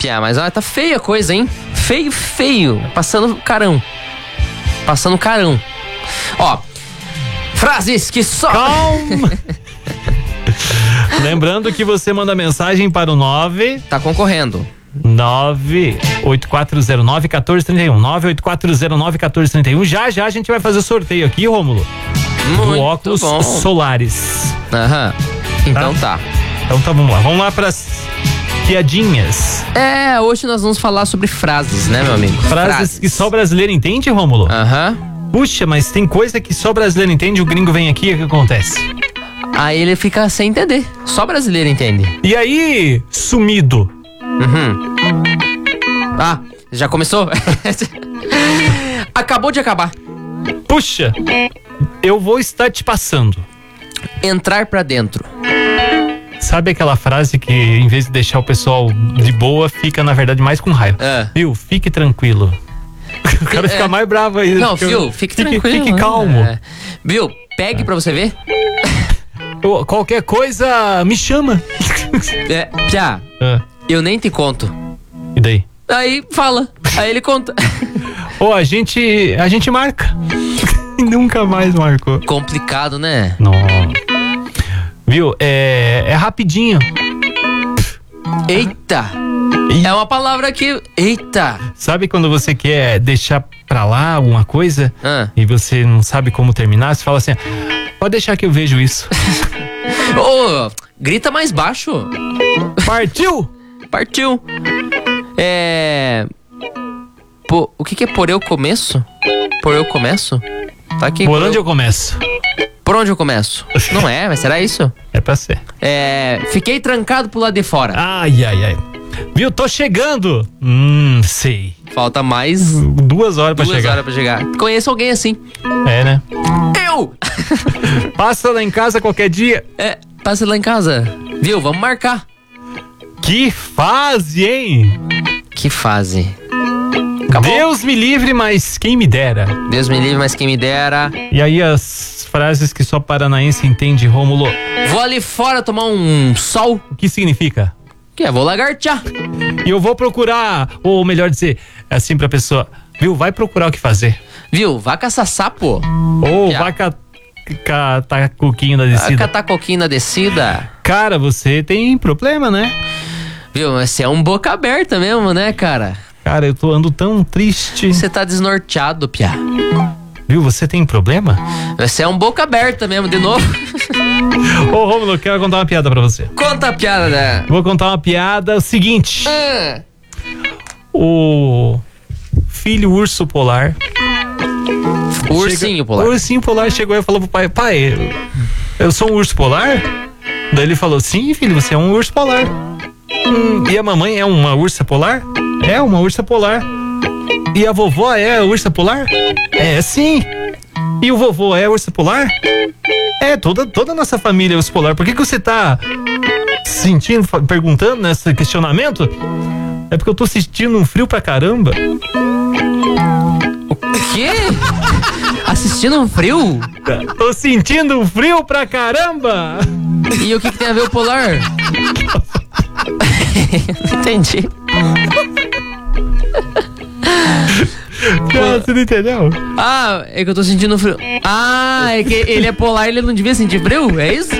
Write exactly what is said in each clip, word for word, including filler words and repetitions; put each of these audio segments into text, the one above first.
Pia, mas olha, tá feia a coisa, hein? Feio, feio. Passando carão. Passando carão. Ó, frases que só... Calma. Lembrando que você manda mensagem para o nove... Tá concorrendo. nove oito quatro zero nove um quatro três um. nove oito quatro zero nove um quatro três um. Já, já a gente vai fazer o sorteio aqui, Rômulo. Muito do óculos bom. solares. Aham. Então tá. Então tá, vamos lá. Vamos lá pras piadinhas. É, hoje nós vamos falar sobre frases, né, meu amigo? Frases, frases. que só brasileiro entende, Rômulo? Aham. Puxa, mas tem coisa que só brasileiro entende, o gringo vem aqui, o que acontece? Aí ele fica sem entender. Só brasileiro entende. E aí, sumido? Uhum. Ah, já começou? Acabou de acabar. Puxa, eu vou estar te passando. Entrar pra dentro. Sabe aquela frase que em vez de deixar o pessoal de boa, fica na verdade mais com raiva? É. Viu? Fique tranquilo. O cara É. fica mais bravo aí. Não, viu? Fique tranquilo. Fique né? calmo. É. Viu? Pegue pra você ver. Eu- Qualquer coisa, me chama. É, Pia, Ah, eu nem te conto. e daí? Aí fala. Aí ele conta. Ô, a gente, a gente marca. Nunca mais marcou. Complicado, né? Não. Viu? É, é rapidinho. Eita. É uma palavra que... Eita. Sabe quando você quer deixar pra lá alguma coisa Ah. e você não sabe como terminar? Você fala assim, pode deixar que eu vejo isso. Ô, grita mais baixo. Partiu? Partiu. É... Pô, o que que é por eu começo? Por eu começo? Tá aqui. Por onde eu começo? Por onde eu começo? Não é, mas será isso? É pra ser. É... Fiquei trancado pro lado de fora. Ai, ai, ai. Viu? Tô chegando. Hum, sei. Falta mais Duas horas pra duas chegar. horas pra chegar. Conheço alguém assim. É, né? Eu! Passa lá em casa qualquer dia. É, passa lá em casa. Viu? Vamos marcar. Que fase, hein? Que fase. Acabou. Deus me livre, mas quem me dera. Deus me livre, mas quem me dera. E aí as frases que só paranaense entende, Rômulo. Vou ali fora tomar um sol. O que significa? Que é, vou lagartear. E eu vou procurar, ou melhor dizer, assim pra pessoa, viu, vai procurar o que fazer. Viu? Vai caçar sapo. Ou Já. vai catar ca, coquinho da Vai descida. catar coquinho na descida. Cara, você tem problema, né? Viu? Mas você é um boca aberta mesmo, né, cara? Cara, eu tô ando tão triste. Você tá desnorteado, piá. Viu, você tem problema? Você é um boca aberta mesmo, de novo. Ô, Rômulo, eu quero contar uma piada pra você. Conta a piada, né? Vou contar uma piada, o seguinte. Ah, O filho urso polar... o ursinho chega- polar. O ursinho polar chegou e falou pro pai, pai, eu, eu sou um urso polar? Daí ele falou, sim, filho, você é um urso polar. Hum, e a mamãe é uma ursa polar? É, uma ursa polar. E a vovó é a ursa polar? É, sim. E o vovô é a ursa polar? É, toda, toda a nossa família é ursa polar. Por que, que você tá sentindo, fa- perguntando nesse questionamento? É porque eu tô sentindo um frio pra caramba. O quê? Assistindo um frio? Tô sentindo um frio pra caramba! E o que, que tem a ver o polar? Não entendi. Cara, você não entendeu? Ah, é que eu tô sentindo frio. Ah, é que ele é polar e ele não devia sentir frio? É isso?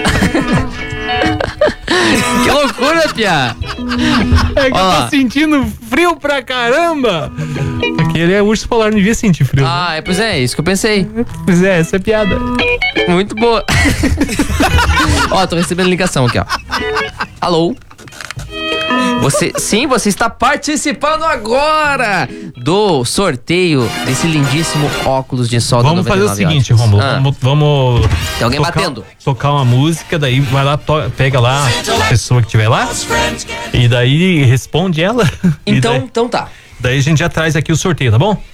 Que loucura, piá. É que Ó eu lá. tô sentindo frio pra caramba! Porque ele é urso polar, não devia sentir frio. Ah, é, pois é, isso que eu pensei. Pois é, essa é piada. Muito boa. Ó, tô recebendo ligação aqui, ó. Alô? Você, sim, você está participando agora do sorteio desse lindíssimo óculos de sol da Vamos fazer o noventa e nove seguinte, óticas. Rômulo. Ah, Vamos, vamos Tem alguém tocar, batendo. tocar uma música, daí vai lá, to- pega lá a pessoa que estiver lá e daí responde ela. E Então, daí, então tá. daí a gente já traz aqui o sorteio, tá bom?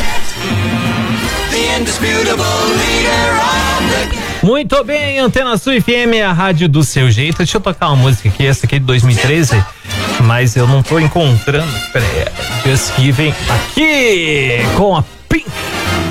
Muito bem, Antena Sul F M, a rádio do seu jeito. Deixa eu tocar uma música aqui, essa aqui é de dois mil e treze, mas eu não tô encontrando. Pera aí, Just Given aqui com a Pink